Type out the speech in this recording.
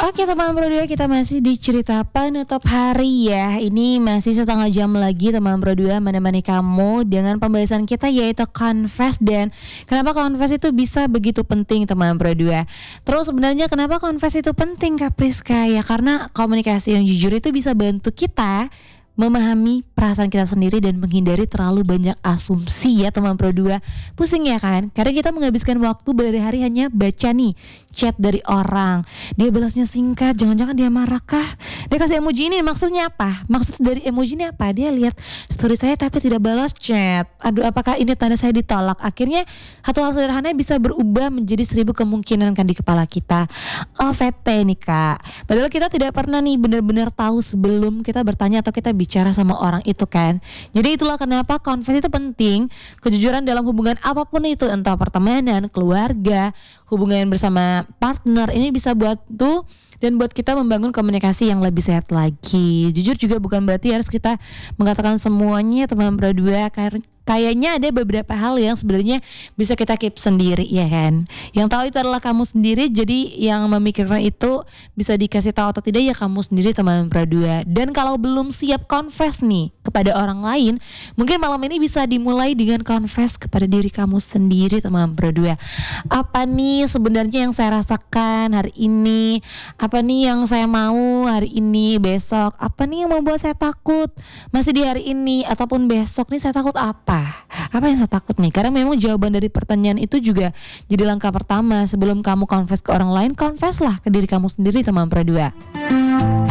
Oke teman berdua, kita masih di cerita penutup hari ya. Ini masih setengah jam lagi teman berdua menemani kamu dengan pembahasan kita yaitu confess. Dan kenapa confess itu bisa begitu penting teman berdua. Terus sebenarnya kenapa confess itu penting Kak Priska? Ya karena komunikasi yang jujur itu bisa bantu kita memahami perasaan kita sendiri dan menghindari terlalu banyak asumsi ya teman Pro 2. Pusing ya kan? Karena kita menghabiskan waktu berhari-hari hanya baca nih chat dari orang. Dia balasnya singkat, jangan-jangan dia marah kah? Dia kasih emoji ini maksudnya apa? Maksud dari emoji ini apa? Dia lihat story saya tapi tidak balas chat. Aduh, apakah ini tanda saya ditolak? Akhirnya satu hal sederhana bisa berubah menjadi 1000 kemungkinan kan di kepala kita. Oh VT nih Kak. Padahal kita tidak pernah nih benar-benar tahu sebelum kita bertanya atau kita bicara sama orang itu kan. Jadi itulah kenapa confess itu penting. Kejujuran dalam hubungan apapun itu, entah pertemanan, keluarga, hubungan bersama partner, ini bisa buat tuh dan buat kita membangun komunikasi yang lebih sehat lagi. Jujur juga bukan berarti harus kita mengatakan semuanya teman berdua. Kayaknya ada beberapa hal yang sebenarnya bisa kita keep sendiri ya kan. Yang tahu itu adalah kamu sendiri. Jadi yang memikirkan itu bisa dikasih tahu atau tidak ya kamu sendiri teman berdua. Dan kalau belum siap confess nih kepada orang lain, mungkin malam ini bisa dimulai dengan confess kepada diri kamu sendiri teman berdua. Apa nih sebenarnya yang saya rasakan hari ini? Apa nih yang saya mau hari ini, besok? Apa nih yang membuat saya takut masih di hari ini ataupun besok nih saya takut apa? Apa yang saya takut nih? Karena memang jawaban dari pertanyaan itu juga jadi langkah pertama sebelum kamu confess ke orang lain. Confess lah ke diri kamu sendiri teman berdua.